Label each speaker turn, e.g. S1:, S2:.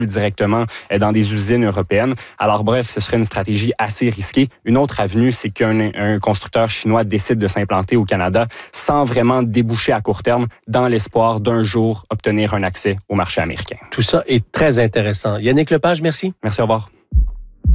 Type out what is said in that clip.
S1: directement dans des usines européennes. Alors bref, ce serait une stratégie assez risquée. Une autre avenue, c'est qu'un constructeur chinois décide de s'implanter au Canada sans vraiment déboucher à court terme dans l'espoir d'un jour obtenir un accès au marché américain.
S2: Tout ça est très intéressant. Yannick Lepage, merci.
S1: Merci, au revoir.